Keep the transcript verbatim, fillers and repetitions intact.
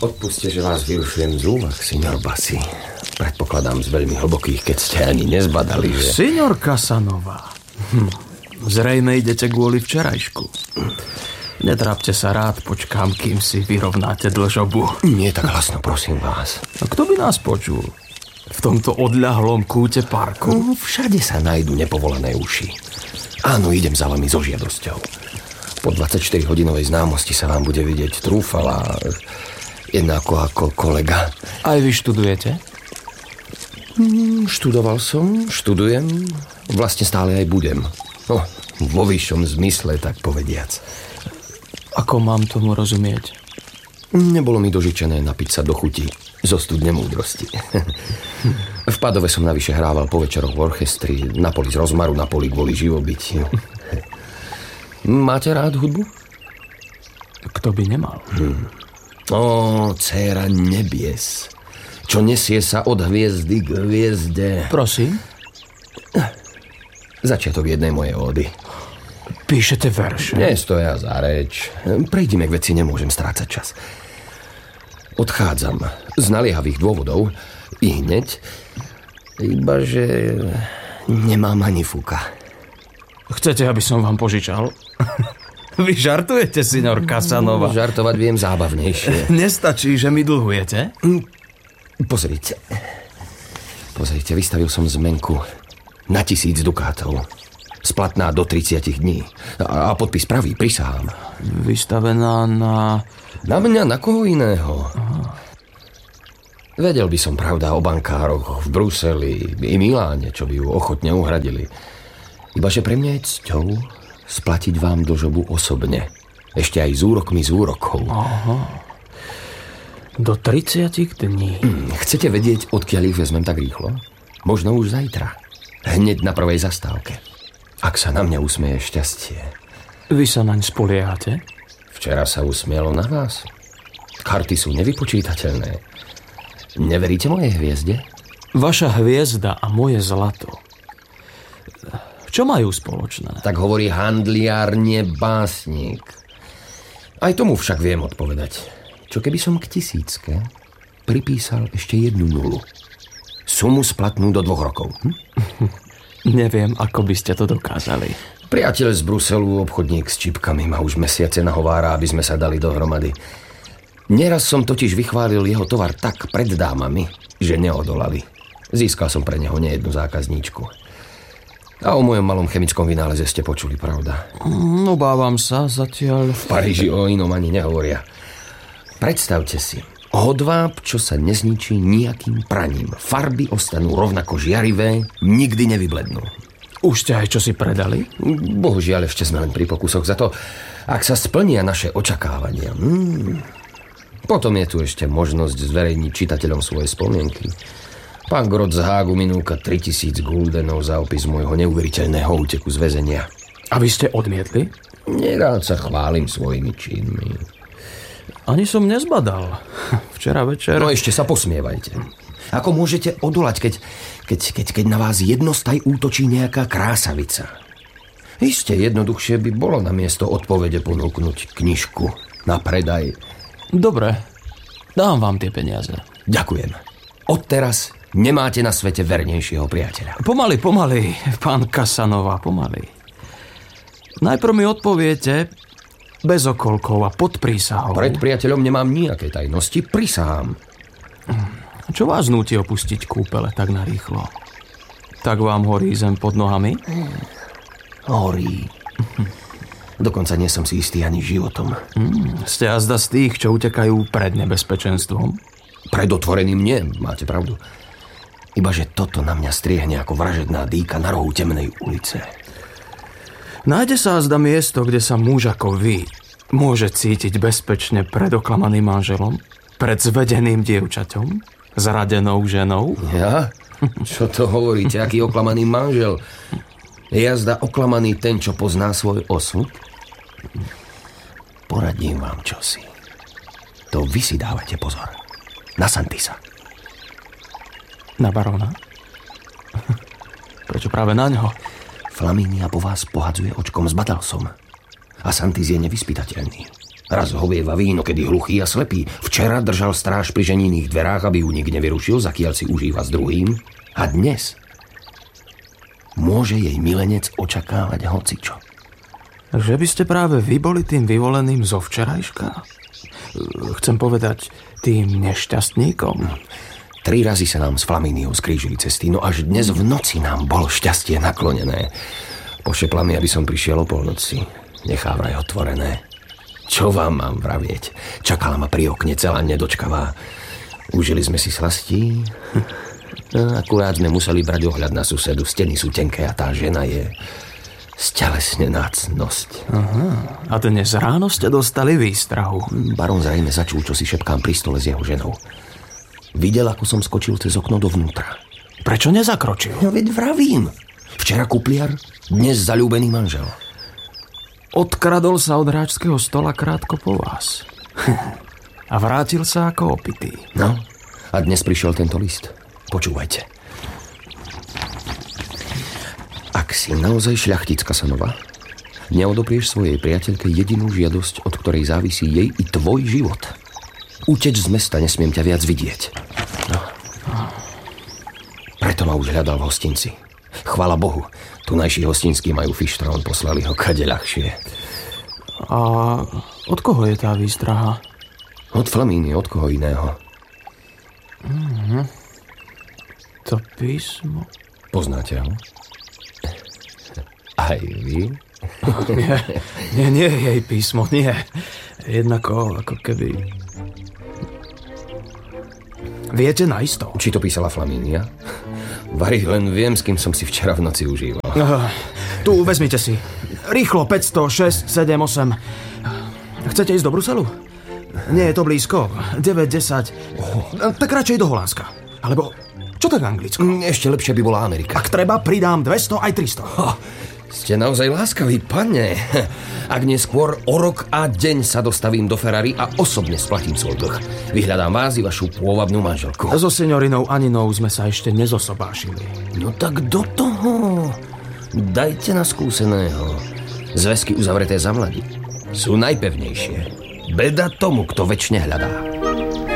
Odpuste, že vás vyrušujem z úvah, signor Bassi. Predpokladám z veľmi hlbokých, keď ste ani nezbadali, že... Signor Casanova, hm. Zrejme idete kvôli včerajšku. Netrápte sa, rád počkám, kým si vyrovnáte dlžobu. Nie tak hlasno, prosím vás. A kto by nás počul? V tomto odľahlom kúte parku? No, všade sa nájdu nepovolané uši. Áno, idem za vami so žiadosťou. Po dvadsaťštyrihodinovej známosti sa vám bude vidieť trúfala, jednako ako kolega. Aj vy študujete? Hmm, študoval som, študujem, vlastne stále aj budem. No, vo vyššom zmysle, tak povediac. Ako mám tomu rozumieť? Nebolo mi dožičené napiť sa do chuti zo studne múdrosti. V Padove som navyše hrával po večeroch v orchestri, na poli z rozmaru, na poli kvôli živobytiu. Máte rád hudbu? Kto by nemal? Hmm. Ó, dcéra nebies, čo nesie sa od hviezdy k hviezde. Prosím? Začiatok jednej mojej ódy. Píšete verše? Nestoja za reč. Prejdime k veci, nemôžem strácať čas. Odchádzam z naliehavých dôvodov i hneď, ibaže nemám ani fúka. Chcete, aby som vám požičal? Vy žartujete, signor Casanova? Žartovať viem zábavnejšie. Nestačí, že mi dlhujete? Pozrite. Pozrite, vystavil som zmenku na tisíc dukátov. Splatná do tridsať dní. A, a podpis pravý, prisahám. Vystavená na... Na mňa, na koho iného? Aha. Vedel by som, pravda, o bankároch v Bruseli i Miláne, čo by ju ochotne uhradili. Ibaže pre mňa je cťou splatiť vám dlžobu osobne. Ešte aj s úrokmi z úrokov. Aha. Do tridsať dní. Chcete vedieť, odkiaľ ich vezmem tak rýchlo? Možno už zajtra. Hneď na prvej zastávke. Ak sa na mňa usmieje šťastie. Vy sa naň spoliehate? Včera sa usmielo na vás. Karty sú nevypočítateľné. Neveríte mojej hviezde? Vaša hviezda a moje zlato. Čo majú spoločné? Tak hovorí handliár, nie básnik. Aj tomu však viem odpovedať. Čo keby som k tisícke pripísal ešte jednu nulu? Sumu splatnú do dvoch rokov. Hm? Neviem, ako by ste to dokázali. Priateľ z Bruselu, obchodník s čipkami, ma už mesiace nahovára, aby sme sa dali dohromady. Neraz som totiž vychválil jeho tovar tak pred dámami, že neodolali. Získal som pre neho nejednu zákazníčku. A o mojom malom chemickom vynáleze ste počuli, pravda? Mm, obávam sa zatiaľ... V Paríži o inom ani nehovoria. Predstavte si, hodváb, čo sa nezničí nejakým praním. Farby ostanú rovnako žiarivé, nikdy nevyblednú. Už ste aj čo si predali? Bohužiaľ, ešte sme len pri pokusoch. Za to, ak sa splnia naše očakávania. Hmm. Potom je tu ešte možnosť zverejniť čitateľom svoje spomienky. Pán Grot z Hágu minúka tritisíc guldenov za opis môjho neuveriteľného úteku z väzenia. A vy ste odmietli? Nerád sa chválim svojimi činmi. Ani som nezbadal. Včera večer... No ešte sa posmievajte. Ako môžete odolať, keď, keď, keď, keď na vás jednostaj útočí nejaká krásavica? Isté, jednoduchšie by bolo namiesto odpovede ponúknuť knižku na predaj. Dobre, dám vám tie peniaze. Ďakujem. Odteraz nemáte na svete vernejšieho priateľa. Pomaly, pomaly, pán Casanova, pomaly. Najprv mi odpoviete bez okolkov a pod prísahou. Pred priateľom nemám nejaké tajnosti, prisahám. Čo vás núti opustiť kúpele tak narýchlo? Tak vám horí zem pod nohami? Horí. Dokonca nie som si istý ani životom. Hmm, ste azda z tých, čo utekajú pred nebezpečenstvom? Pred otvoreným nie, máte pravdu. Ibaže toto na mňa striehne ako vražedná dýka na rohu temnej ulice. Nájde sa azda miesto, kde sa muž ako vy môže cítiť bezpečne pred oklamaným manželom? Pred zvedeným dievčaťom? Zradenou ženou? Ja? Čo to hovoríte? Aký oklamaný manžel? Jazda oklamaný ten, čo pozná svoj osud? Poradím vám čosi. To vy si dávate pozor. Na Santisa. Na barona? Prečo práve na ňo? Flamínia po vás pohadzuje očkom, zbadal som. A Santis je nevyspytateľný. Raz hovieva víno, kedy hluchý a slepý. Včera držal stráž pri ženinných dverách, aby ju nik nevyrušil, zakiaľ si užíva s druhým. A dnes môže jej milenec očakávať hocičo. Že by ste práve vy boli tým vyvoleným zo včerajška? Chcem povedať, tým nešťastníkom? Tri razy sa nám s Flamíniou skrížili cesty, no až dnes v noci nám bolo šťastie naklonené. Pošepla mi, aby som prišiel o polnoci. Nechá vraj otvorené. Čo vám mám vravieť? Čakala ma pri okne celá nedočkavá. Užili sme si slastí. Akurát sme museli brať ohľad na susedu. Steny sú tenké a tá žena je stelesnená cnosť. Aha. A dnes ráno ste dostali výstrahu. Baron zrejme začul, čo si šepkám pri stole s jeho ženou. Videl, ako som skočil cez okno dovnútra. Prečo nezakročil? No veď vravím. Včera kupliar, dnes zaľúbený manžel. Odkradol sa od hráčského stola krátko po vás. A vrátil sa ako opitý. No, a dnes prišiel tento list. Počúvajte. Ak si naozaj šľachtická Sanova, neodoprieš svojej priateľke jedinú žiadosť, od ktorej závisí jej i tvoj život. Uteč z mesta, nesmiem ťa viac vidieť. No. Preto ma už hľadal v hostinci. Chvála Bohu, tunajší hostinskí majú fištrón, poslali ho kade ľahšie. A od koho je tá výstraha? Od Flamíny, od koho iného. Mm-hmm. To písmo... Poznáte ho? Aj vy? Nie, nie, nie jej písmo, nie. Jednako, ako keby... Viete naisto? Či to písala Flamínia? Vari, len viem, s kým som si včera v noci užíval. Uh, tu, vezmite si. Rýchlo, päťsto, šesť, sedem, osem. Chcete ísť do Bruselu? Nie je to blízko. deväť, desať. Oh. Tak radšej do Holandska. Alebo, čo tak Anglicko? Ešte lepšie by bola Amerika. Ak treba, pridám dvesto aj tristo. Oh, ste naozaj láskaví, pane. Ak neskôr o rok a deň sa dostavím do Ferrari a osobne splatím svoj dlh. Vyhľadám vás i vašu pôvabnú manželku. So seniorinou Aninou sme sa ešte nezosobášili. No tak do toho. Dajte na skúseného. Zväzky uzavreté za mladí sú najpevnejšie. Beda tomu, kto večne hľadá.